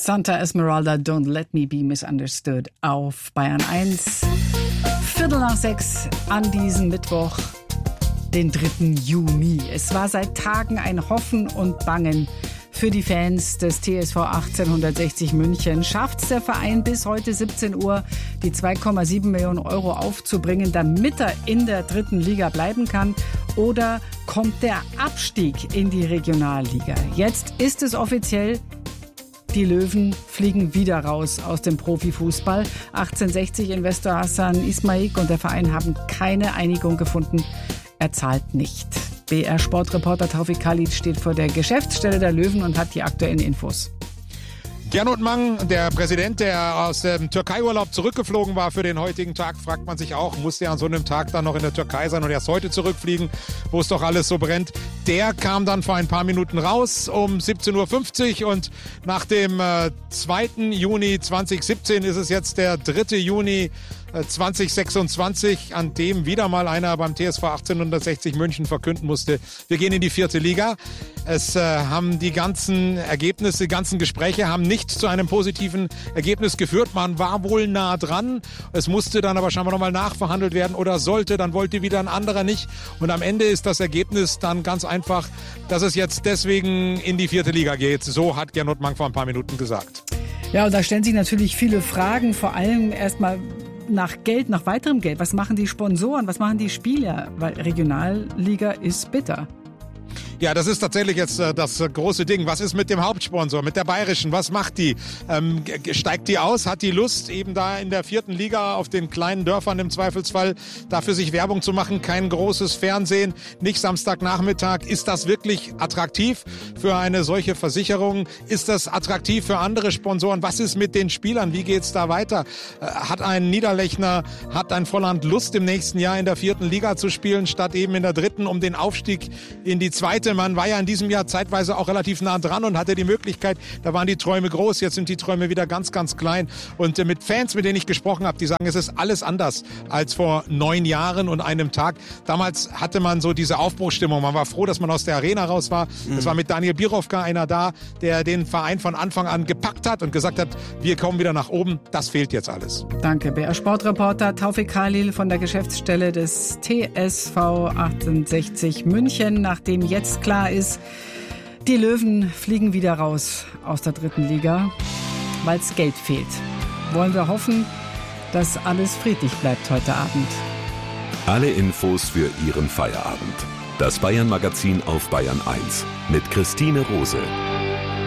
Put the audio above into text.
Santa Esmeralda, Don't Let Me Be Misunderstood auf Bayern 1. 5:45 an diesem Mittwoch, den 3. Juni. Es war seit Tagen ein Hoffen und Bangen für die Fans des TSV 1860 München. Schafft's der Verein bis heute 17 Uhr, die 2,7 Millionen Euro aufzubringen, damit er in der 3. Liga bleiben kann? Oder kommt der Abstieg in die Regionalliga? Jetzt ist es offiziell: die Löwen fliegen wieder raus aus dem Profifußball. 1860-Investor Hassan Ismaik und der Verein haben keine Einigung gefunden. Er zahlt nicht. BR-Sportreporter Taufik Khalid steht vor der Geschäftsstelle der Löwen und hat die aktuellen Infos. Gernot Mang, der Präsident, der aus dem Türkei-Urlaub zurückgeflogen war für den heutigen Tag, fragt man sich auch, muss der an so einem Tag dann noch in der Türkei sein und erst heute zurückfliegen, wo es doch alles so brennt. Der kam dann vor ein paar Minuten raus um 17:50 Uhr und nach dem 2. Juni 2017 ist es jetzt der 3. Juni 2026, an dem wieder mal einer beim TSV 1860 München verkünden musste, wir gehen in die 4. Liga. Es haben die ganzen Ergebnisse, die ganzen Gespräche haben nicht zu einem positiven Ergebnis geführt. Man war wohl nah dran. Es musste dann aber scheinbar nochmal nachverhandelt werden oder sollte, dann wollte wieder ein anderer nicht. Und am Ende ist das Ergebnis dann ganz einfach, dass es jetzt deswegen in die 4. Liga geht. So hat Gernot Mang vor ein paar Minuten gesagt. Ja, und da stellen sich natürlich viele Fragen, vor allem erstmal nach Geld, nach weiterem Geld. Was machen die Sponsoren, was machen die Spieler? Weil Regionalliga ist bitter. Ja, das ist tatsächlich jetzt das große Ding. Was ist mit dem Hauptsponsor, mit der Bayerischen? Was macht die? Steigt die aus? Hat die Lust, eben da in der 4. Liga auf den kleinen Dörfern im Zweifelsfall dafür sich Werbung zu machen? Kein großes Fernsehen, nicht Samstagnachmittag. Ist das wirklich attraktiv für eine solche Versicherung? Ist das attraktiv für andere Sponsoren? Was ist mit den Spielern? Wie geht's da weiter? Hat ein Niederlechner, hat ein Volland Lust, im nächsten Jahr in der 4. Liga zu spielen, statt eben in der 3., um den Aufstieg in die 2. Man war ja in diesem Jahr zeitweise auch relativ nah dran und hatte die Möglichkeit, da waren die Träume groß, jetzt sind die Träume wieder ganz, ganz klein. Und mit Fans, mit denen ich gesprochen habe, die sagen, es ist alles anders als vor 9 Jahren und einem Tag. Damals hatte man so diese Aufbruchsstimmung, man war froh, dass man aus der Arena raus war. Es war mit Daniel Birovka einer da, der den Verein von Anfang an gepackt hat und gesagt hat, wir kommen wieder nach oben. Das fehlt jetzt alles. Danke, BR-Sportreporter Taufik Khalil von der Geschäftsstelle des TSV 1860 München, nachdem jetzt klar ist, die Löwen fliegen wieder raus aus der 3. Liga, weil es Geld fehlt. Wollen wir hoffen, dass alles friedlich bleibt heute Abend. Alle Infos für Ihren Feierabend. Das Bayern-Magazin auf Bayern 1 mit Christine Rose.